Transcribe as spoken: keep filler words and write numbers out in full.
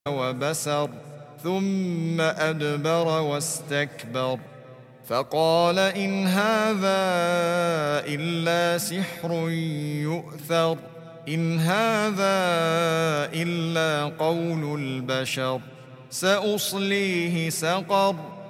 وبسر ثم أدبر واستكبر فقال إن هذا إلا سحر يؤثر إن هذا إلا قول البشر سأصليه سقر